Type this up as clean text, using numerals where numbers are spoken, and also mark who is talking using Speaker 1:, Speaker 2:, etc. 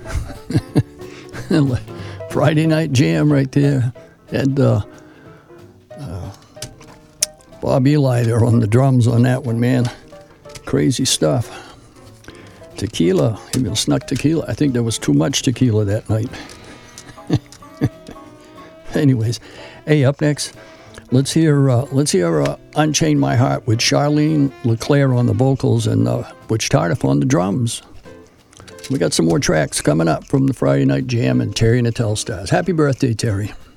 Speaker 1: Friday Night Jam right there. Had Bob Eli there on the drums on that one, man. Crazy stuff. Tequila, even snuck tequila. I think there was too much tequila that night. Anyways, hey, up next, let's hear Unchain My Heart with Charlene LeClaire on the vocals and Butch Tardif on the drums. We got some more tracks coming up from the Friday Night Jam and Terry and the Telstars. Happy birthday, Terry.